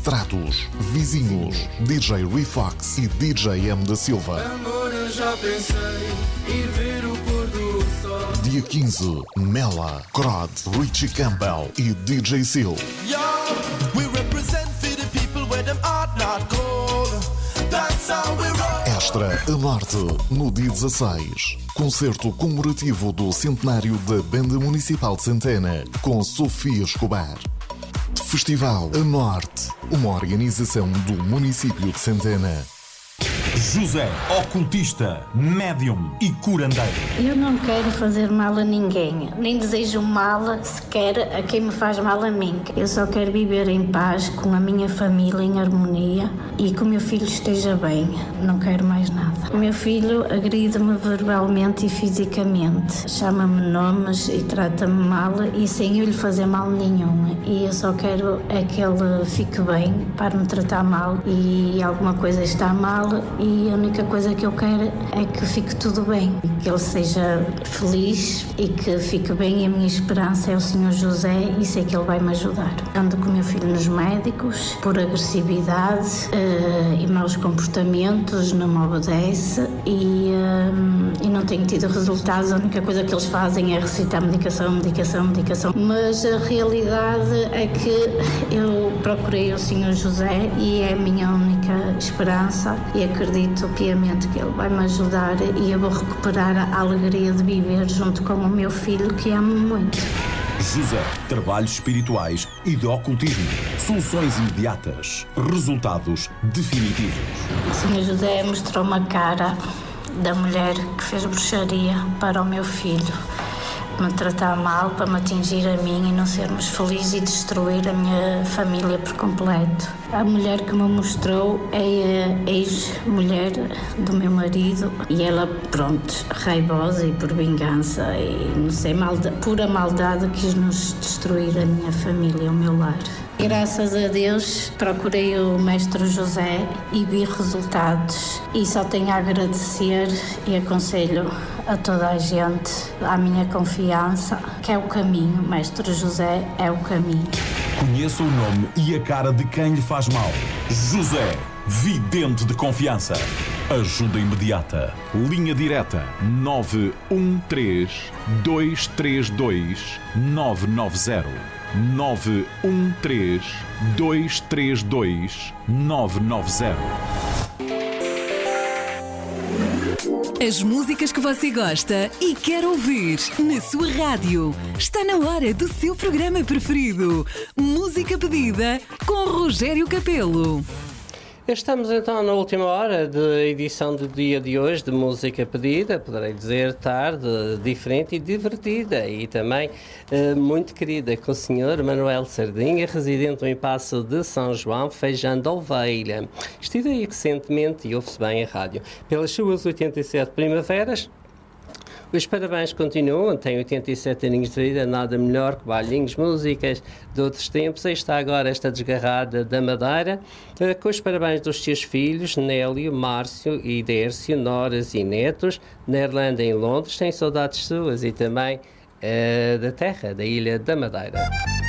Stratos, Vizinhos, DJ Refox e DJ M da Silva. Amor, eu já pensei ir ver o pôr do sol. Dia 15, Mela, Crod, Richie Campbell e DJ Seal. Extra a Norte, no dia 16. Concerto comemorativo do centenário da Banda Municipal de Santana, com Sofia Escobar. Festival a Norte, uma organização do município de Santana. José, ocultista, médium e curandeiro. Eu não quero fazer mal a ninguém, nem desejo mal sequer a quem me faz mal a mim. Eu só quero viver em paz com a minha família, em harmonia, e que o meu filho esteja bem. Não quero mais nada. O meu filho agride-me verbalmente e fisicamente, chama-me nomes e trata-me mal e sem eu lhe fazer mal nenhum. E eu só quero é que ele fique bem para me tratar mal, e alguma coisa está mal. E a única coisa que eu quero é que fique tudo bem, que ele seja feliz e que fique bem. E a minha esperança é o Senhor José, e sei que ele vai me ajudar. Ando com o meu filho nos médicos por agressividade e maus comportamentos, não me obedece e não tenho tido resultados. A única coisa que eles fazem é recitar medicação. Mas a realidade é que eu procurei o Senhor José e é a minha única esperança, e acredito piamente que ele vai me ajudar e eu vou recuperar a alegria de viver junto com o meu filho, que amo muito. José, trabalhos espirituais e de ocultismo. Soluções imediatas. Resultados definitivos. O Senhor José mostrou-me a cara da mulher que fez bruxaria para o meu filho, me tratar mal, para me atingir a mim e não sermos felizes e destruir a minha família por completo. A mulher que me mostrou é a ex-mulher do meu marido, e ela, pronto, raivosa e por vingança e não sei, pura maldade, quis nos destruir a minha família, o meu lar. Graças a Deus procurei o Mestre José e vi resultados, e só tenho a agradecer e aconselho a toda a gente, à minha confiança, que é o caminho. O Mestre José é o caminho. Conheça o nome e a cara de quem lhe faz mal. José, vidente de confiança. Ajuda imediata. Linha direta 913 232 990. 913 232 990. As músicas que você gosta e quer ouvir na sua rádio. Está na hora do seu programa preferido. Música pedida com Rogério Capelo. Estamos então na última hora da edição do dia de hoje de Música Pedida, poderei dizer tarde, diferente e divertida, e também muito querida, com o Sr. Manuel Sardinha, residente no Impaço de São João, Feijão de Ovelha. Estive aí recentemente e ouve-se bem a rádio. Pelas suas 87 primaveras, os parabéns continuam, tem 87 aninhos de vida, nada melhor que bailinhos, músicas de outros tempos. Aí está agora esta desgarrada da Madeira, com os parabéns dos seus filhos, Nélio, Márcio e Dércio, noras e netos, na Irlanda e em Londres. Tem saudades suas e também da terra, da ilha da Madeira.